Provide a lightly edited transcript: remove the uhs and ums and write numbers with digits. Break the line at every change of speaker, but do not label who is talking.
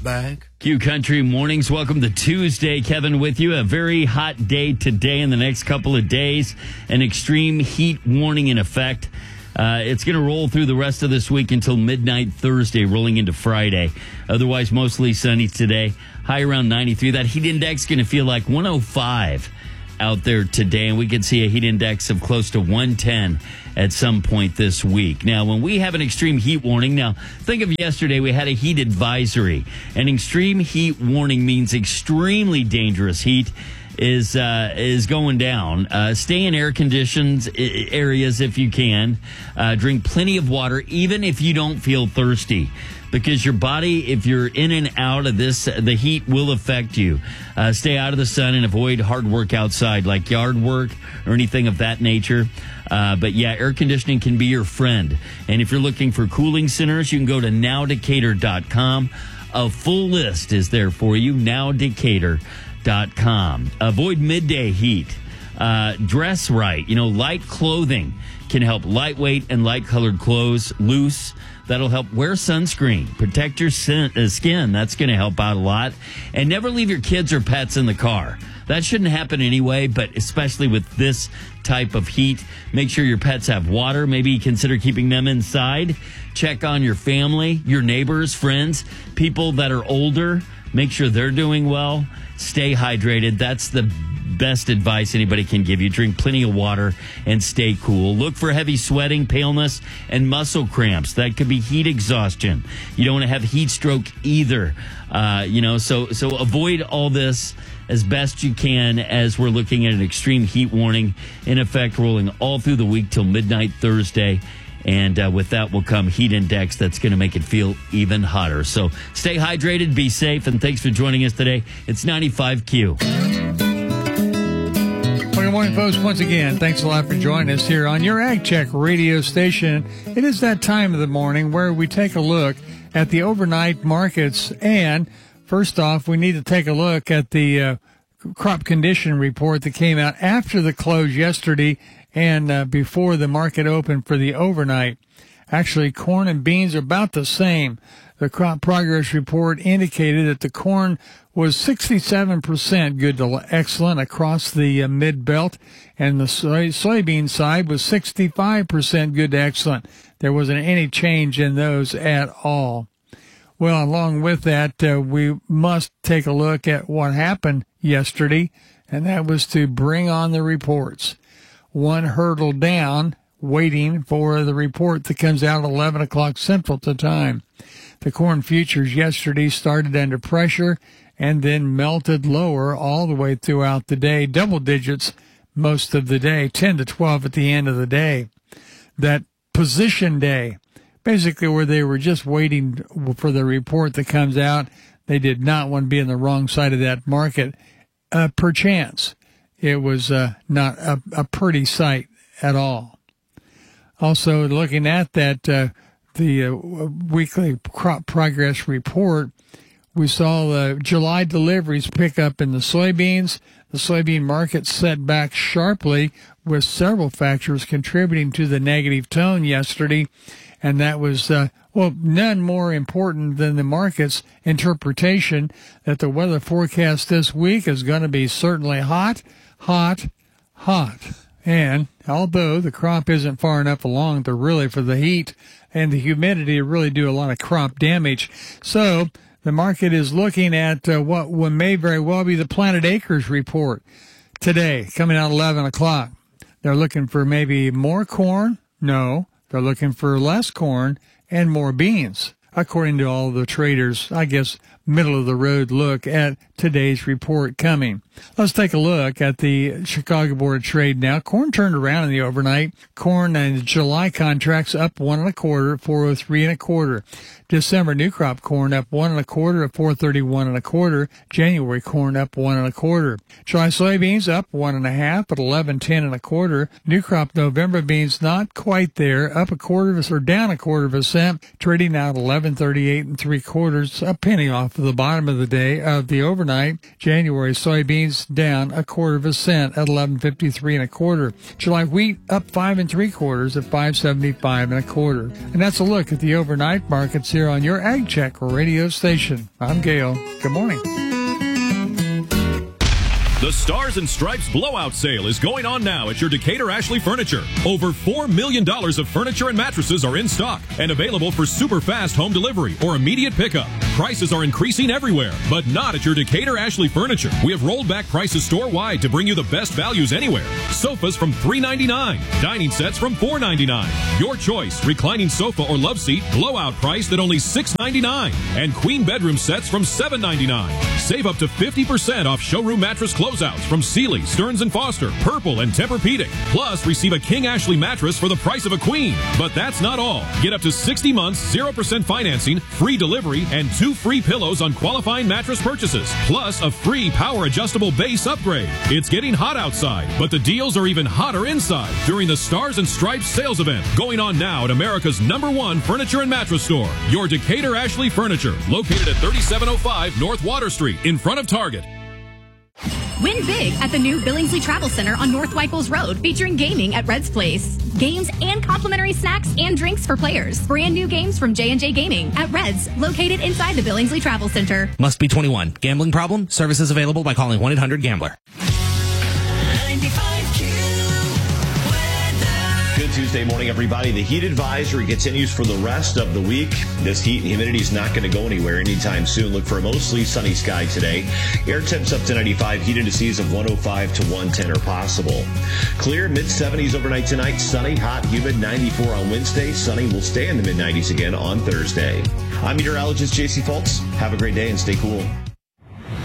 bag.
Q Country Mornings. Welcome to Tuesday. Kevin with you. A very hot day today and the next couple of days. An extreme heat warning in effect. It's going to roll through the rest of this week until midnight Thursday, rolling into Friday. Otherwise, mostly sunny today. High around 93. That heat index is going to feel like 105 out there today, and we could see a heat index of close to 110 at some point this week. Now, when we have an extreme heat warning, now think of yesterday, we had a heat advisory. An extreme heat warning means extremely dangerous heat is going down. Stay in air-conditioned areas if you can. Drink plenty of water, even if you don't feel thirsty. Because your body, if you're in and out of this, the heat will affect you. Stay out of the sun and avoid hard work outside, like yard work or anything of that nature. But yeah, air conditioning can be your friend. And if you're looking for cooling centers, you can go to nowdecatur.com. A full list is there for you, nowdecatur.com. Avoid midday heat. Dress right. Light clothing can help. Lightweight and light-colored clothes, loose. That'll help. Wear sunscreen. Protect your skin. That's going to help out a lot. And never leave your kids or pets in the car. That shouldn't happen anyway, but especially with this type of heat, make sure your pets have water. Maybe consider keeping them inside. Check on your family, your neighbors, friends, people that are older. Make sure they're doing well. Stay hydrated. That's the best advice anybody can give you. Drink plenty of water and stay cool. Look for heavy sweating, paleness, and muscle cramps. That could be heat exhaustion. You don't want to have heat stroke either. So avoid all this as best you can as we're looking at an extreme heat warning in effect rolling all through the week till midnight Thursday. And with that will come heat index that's going to make it feel even hotter. So stay hydrated, be safe, and thanks for joining us today. It's 95Q.
Good morning, folks. Once again, thanks a lot for joining us here on your Ag Check radio station. It is that time of the morning where we take a look at the overnight markets. And first off, we need to take a look at the crop condition report that came out after the close yesterday and before the market opened for the overnight. Actually, corn and beans are about the same. The crop progress report indicated that the corn was 67% good to excellent across the mid-belt, and the soybean side was 65% good to excellent. There wasn't any change in those at all. Well, along with that, we must take a look at what happened yesterday, and that was to bring on the reports. One hurdle down, waiting for the report that comes out at 11 o'clock Central Time. The corn futures yesterday started under pressure and then melted lower all the way throughout the day, double digits most of the day, 10 to 12 at the end of the day. That position day, basically where they were just waiting for the report that comes out, they did not want to be on the wrong side of that market. Perchance, it was not a pretty sight at all. Also, looking at that, the weekly crop progress report, we saw the July deliveries pick up in the soybeans. The soybean market set back sharply with several factors contributing to the negative tone yesterday. And that was, none more important than the market's interpretation that the weather forecast this week is going to be certainly hot, hot, hot. And although the crop isn't far enough along to really for the heat and the humidity to really do a lot of crop damage. So the market is looking at what may very well be the planted acres report today, coming out 11 o'clock. They're looking for maybe more corn. No, they're looking for less corn and more beans, according to all the traders. I guess middle of the road look at today's report coming. Let's take a look at the Chicago Board of Trade now. Corn turned around in the overnight. Corn and July contracts up 1 1/4, 403 1/4. December new crop corn up 1 1/4 at 431 1/4. January corn up 1 1/4. July soybeans up 1 1/2 at 1110 1/4. New crop November beans not quite there, up 1/4 or down 1/4 cent, trading out 1138 3/4, a penny off to the bottom of the day of the overnight. January soybeans down 1/4 cent at 11.53 1/4. July wheat up 5 3/4 at 5.75 1/4. And that's a look at the overnight markets here on your Ag Check radio station. I'm Gail. Good morning.
The Stars and Stripes blowout sale is going on now at your Decatur Ashley Furniture. Over $4 million of furniture and mattresses are in stock and available for super fast home delivery or immediate pickup. Prices are increasing everywhere, but not at your Decatur Ashley Furniture. We have rolled back prices store-wide to bring you the best values anywhere. Sofas from $3.99, dining sets from $4.99. Your choice, reclining sofa or love seat, blowout priced at only $6.99, and queen bedroom sets from $7.99. Save up to 50% off showroom mattress closeouts from Sealy, Stearns & Foster, Purple, and Tempur-Pedic. Plus, receive a King Ashley mattress for the price of a queen. But that's not all. Get up to 60 months, 0% financing, free delivery, and 2 free pillows on qualifying mattress purchases. Plus, a free power adjustable base upgrade. It's getting hot outside, but the deals are even hotter inside during the Stars and Stripes sales event going on now at America's #1 furniture and mattress store, your Decatur Ashley Furniture, located at 3705 North Water Street in front of Target.
Win big at the new Billingsley Travel Center on North Weichels Road, featuring gaming at Red's Place. Games and complimentary snacks and drinks for players. Brand new games from J&J Gaming at Red's, located inside the Billingsley Travel Center.
Must be 21. Gambling problem? Services available by calling 1-800-GAMBLER.
Good Tuesday morning, everybody. The heat advisory continues for the rest of the week. This heat and humidity is not going to go anywhere anytime soon. Look for a mostly sunny sky today. Air temps up to 95. Heat indices of 105 to 110 are possible. Clear, mid-70s overnight tonight. Sunny, hot, humid, 94 on Wednesday. Sunny will stay in the mid-90s again on Thursday. I'm meteorologist J.C. Fultz. Have a great day and stay cool.